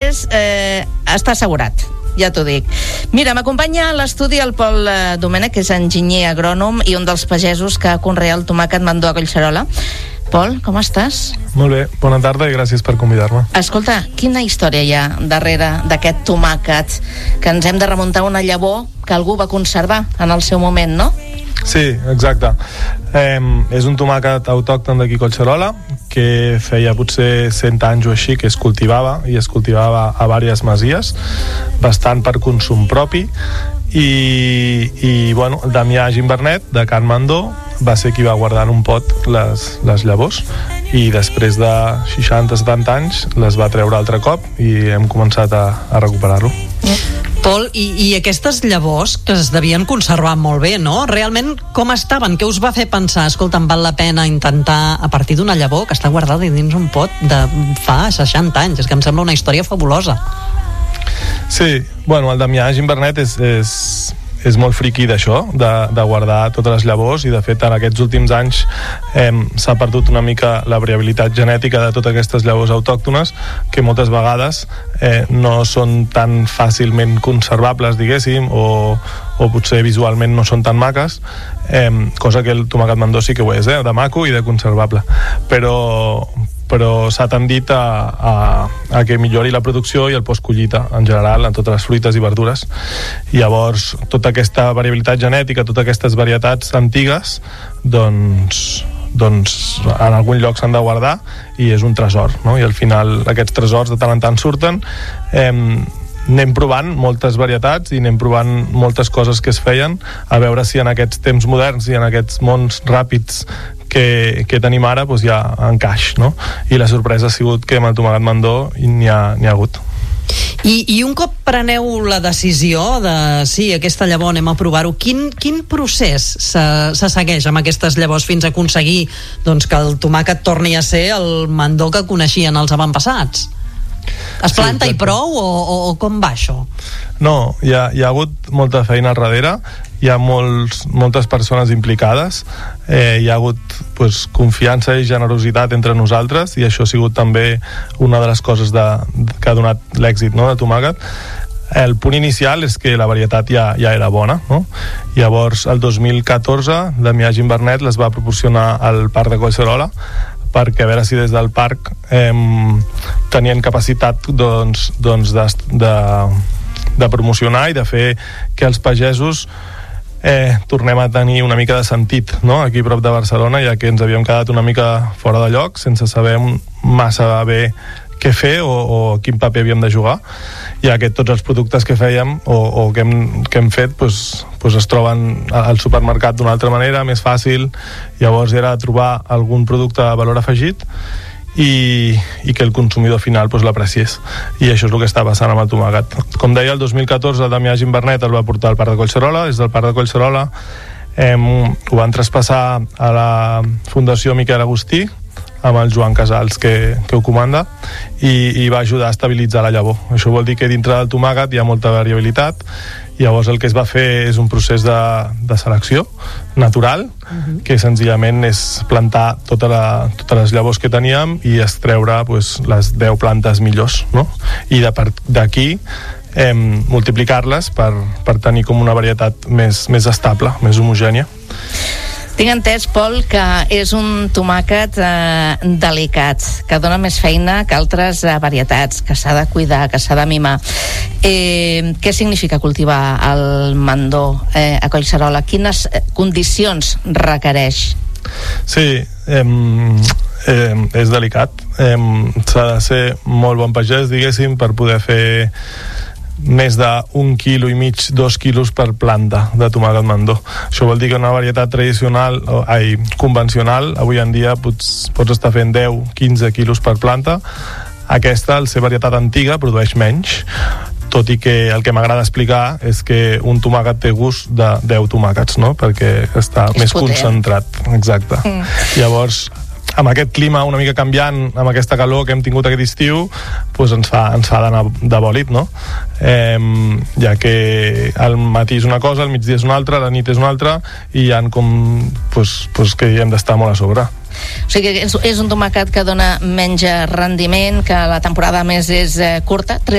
és està assegurat, ja t'ho dic. Mira, m'acompanya a l'estudi el Pol Domènech, que és enginyer agrònom i un dels pagesos que conrea el tomàquet Mandó a Collserola. Pol, com estàs? Molt bé, bona tarda i gràcies per convidar-me. Escolta, quina història hi ha darrere d'aquest tomàquet, que ens hem de remuntar a una llavor que algú va conservar en el seu moment, no? Sí, exacte. És un tomàquet autòcton d'aquí Collserola, que feia potser 100 anys o així que es cultivava, i es cultivava a diverses masies, bastant per consum propi, i bueno, el Damià Gimbernet, de Can Mandó, va ser qui va guardar en un pot les llavors, i després de 60-70 anys les va treure altre cop i hem començat a recuperar-lo. Pol, i aquestes llavors que es devien conservar molt bé, no? Realment, com estaven? Què us va fer pensar? Escolta, em val la pena intentar, a partir d'una llavor que està guardada dins un pot de fa 60 anys. És que em sembla una història fabulosa. Sí, bueno, el Damià Gimbernet és molt friqui d'això, de guardar totes les llavors, i de fet en aquests últims anys s'ha perdut una mica la variabilitat genètica de totes aquestes llavors autòctones, que moltes vegades no són tan fàcilment conservables, diguéssim, o potser visualment no són tan maques, cosa que el tomàquet Mandó sí que ho és, de maco i de conservable, però s'ha tendit a que millori la producció i el postcollita en general en totes les fruites i verdures. I llavors tota aquesta variabilitat genètica, totes aquestes varietats antigues, doncs en algun lloc s'han de guardar, i és un tresor, no? I al final aquests tresors de tant en tant surten. Anem provant moltes varietats i anem provant moltes coses que es feien, a veure si en aquests temps moderns i en aquests mons ràpids que tenim ara doncs hi ha encaix, no? I la sorpresa ha sigut que amb el tomàquet Mandó n'hi ha hagut. I un cop preneu la decisió de sí, aquesta llavor anem a provar-ho, quin procés se segueix amb aquestes llavors fins a aconseguir doncs, que el tomàquet torni a ser el Mandó que coneixien els avantpassats? Es planta i prou o com va això? No, hi ha hagut molta feina al darrere, hi ha moltes persones implicades, hi ha hagut confiança i generositat entre nosaltres, i això ha sigut també una de les coses que ha donat l'èxit, no, de tomàquet. El punt inicial és que la varietat ja era bona, no? Llavors el 2014 Damià Gimbernet les va proporcionar al Parc de Collserola, perquè a veure si des del parc tenien capacitat de promocionar i de fer que els pagesos tornem a tenir una mica de sentit, no? Aquí a prop de Barcelona, ja que ens havíem quedat una mica fora de lloc, sense saber massa bé què fer o quin paper havíem de jugar, ja que tots els productes que fèiem o que hem fet es troben al supermercat d'una altra manera, més fàcil. Llavors era trobar algun producte de valor afegit i que el consumidor final l'apreciés, i això és el que està passant amb el tomàquet. Com deia, el 2014 Damià Gimbernet el va portar al Parc de Collserola. Des del Parc de Collserola ho van traspassar a la Fundació Miquel Agustí amb el Joan Casals que ho comanda, i va ajudar a estabilitzar la llavor. Això vol dir que dintre del tomàquet hi ha molta variabilitat. Llavors el que es va fer és un procés de selecció natural, que senzillament és plantar totes les llavors que teníem i extreure les 10 plantes millors, no? I d'aquí multiplicar-les per tenir com una varietat més estable, més homogènia. Tinc entès, Pol, que és un tomàquet delicat, que dona més feina que altres varietats, que s'ha de cuidar, que s'ha de mimar. Què significa cultivar el Mandó a Collserola? Quines condicions requereix? Sí, és delicat. S'ha de ser molt bon pagès, diguéssim, per poder fer més d'1,5 quilo, 2 quilos per planta de tomàquet Mandó. Això vol dir que una varietat convencional, avui en dia pots estar fent 10-15 quilos per planta. Aquesta, al ser varietat antiga, produeix menys, tot i que el que m'agrada explicar és que un tomàquet té gust de 10 tomàquets, no? Perquè està més concentrat. Exacte. Llavors, amb aquest clima una mica canviant, amb aquesta calor que hem tingut aquest estiu, ens fa d'anar de bòlit, no? Ja que al matí és una cosa, al migdia és una altra, a la nit és una altra, i hi ha que hi hem d'estar molt a sobre. O sigui que és un tomàquet que dona menys rendiment, que la temporada més és curta,